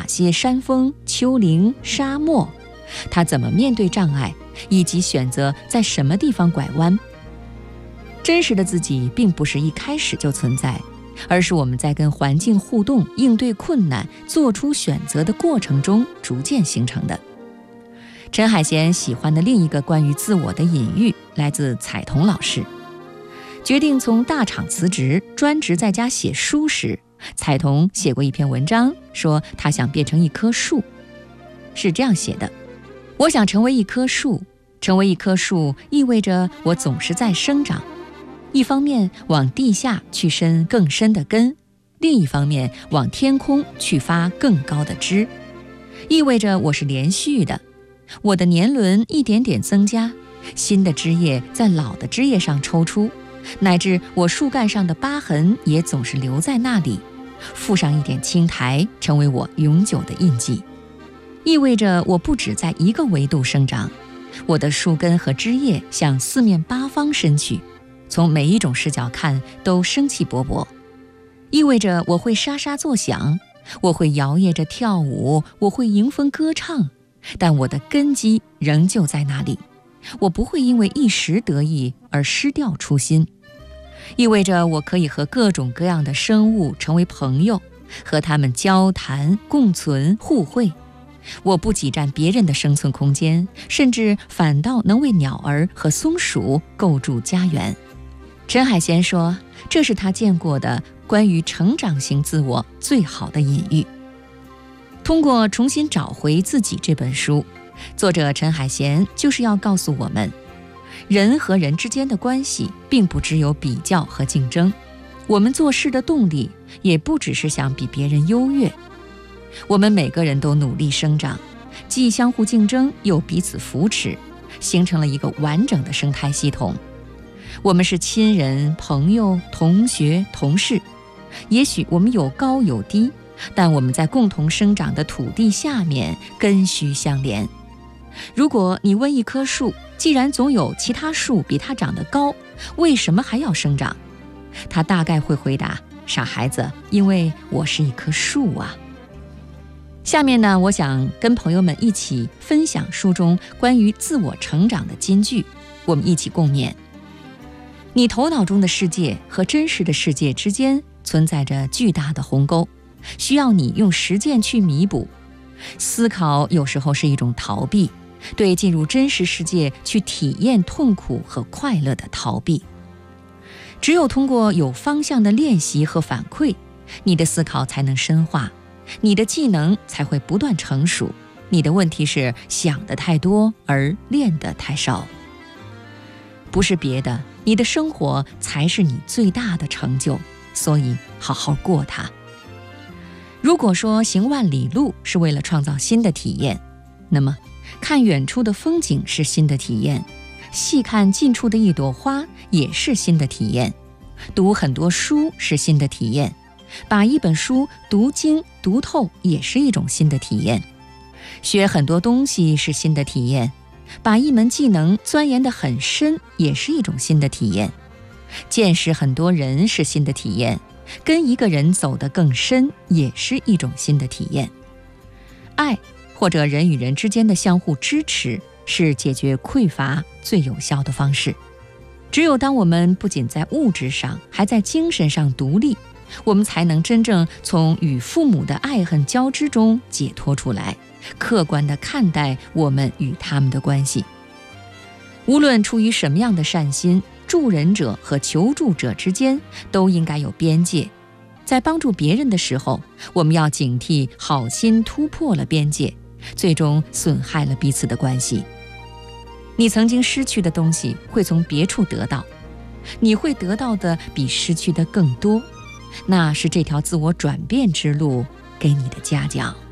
些山峰、丘陵、沙漠，他怎么面对障碍，以及选择在什么地方拐弯。真实的自己并不是一开始就存在，而是我们在跟环境互动、应对困难、做出选择的过程中逐渐形成的。陈海贤喜欢的另一个关于自我的隐喻来自彩童老师。决定从大厂辞职，专职在家写书时，彩童写过一篇文章，说他想变成一棵树。是这样写的：我想成为一棵树，成为一棵树意味着我总是在生长，一方面往地下去伸更深的根，另一方面往天空去发更高的枝，意味着我是连续的，我的年轮一点点增加，新的枝叶在老的枝叶上抽出，乃至我树干上的疤痕也总是留在那里，附上一点青苔，成为我永久的印记。意味着我不只在一个维度生长，我的树根和枝叶向四面八方伸去，从每一种视角看都生气勃勃。意味着我会沙沙作响，我会摇曳着跳舞，我会迎风歌唱，但我的根基仍旧在那里，我不会因为一时得意而失掉初心。意味着我可以和各种各样的生物成为朋友，和他们交谈、共存、互惠。我不挤占别人的生存空间，甚至反倒能为鸟儿和松鼠构筑家园。陈海贤说，这是他见过的关于成长型自我最好的隐喻。通过重新找回自己这本书，作者陈海贤就是要告诉我们，人和人之间的关系并不只有比较和竞争，我们做事的动力也不只是想比别人优越。我们每个人都努力生长，既相互竞争又彼此扶持，形成了一个完整的生态系统。我们是亲人、朋友、同学、同事，也许我们有高有低，但我们在共同生长的土地下面根须相连。如果你问一棵树，既然总有其他树比它长得高，为什么还要生长？它大概会回答，傻孩子，因为我是一棵树啊。下面呢，我想跟朋友们一起分享书中关于自我成长的金句，我们一起共勉。你头脑中的世界和真实的世界之间存在着巨大的鸿沟，需要你用实践去弥补。思考有时候是一种逃避，对进入真实世界去体验痛苦和快乐的逃避。只有通过有方向的练习和反馈，你的思考才能深化，你的技能才会不断成熟。你的问题是想得太多而练得太少。不是别的，你的生活才是你最大的成就，所以好好过它。如果说行万里路是为了创造新的体验，那么看远处的风景是新的体验，细看近处的一朵花也是新的体验，读很多书是新的体验，把一本书读精读透也是一种新的体验，学很多东西是新的体验，把一门技能钻研得很深也是一种新的体验，见识很多人是新的体验，跟一个人走得更深也是一种新的体验。爱或者人与人之间的相互支持是解决匮乏最有效的方式。只有当我们不仅在物质上，还在精神上独立，我们才能真正从与父母的爱恨交织中解脱出来，客观地看待我们与他们的关系。无论出于什么样的善心，助人者和求助者之间都应该有边界。在帮助别人的时候，我们要警惕好心突破了边界，最终损害了彼此的关系。你曾经失去的东西会从别处得到，你会得到的比失去的更多，那是这条自我转变之路给你的嘉奖。